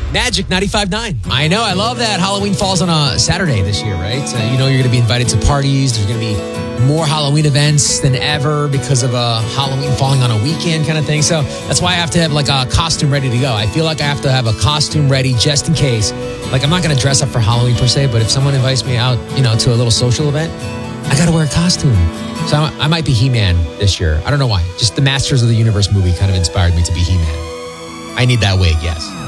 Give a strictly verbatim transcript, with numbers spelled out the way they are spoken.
Magic ninety-five point nine. I know, I love that Halloween falls on a Saturday this year, right? So, you know, you're going to be invited to parties. There's going to be more Halloween events than ever because of uh, Halloween falling on a weekend kind of thing. So that's why I have to have like a costume ready to go. I feel like I have to have a costume ready just in case. Like, I'm not going to dress up for Halloween per se, but if someone invites me out, you know, to a little social event, I got to wear a costume. So I, I might be He-Man this year. I don't know why. Just the Masters of the Universe movie kind of inspired me to be He-Man. I need that wig, yes.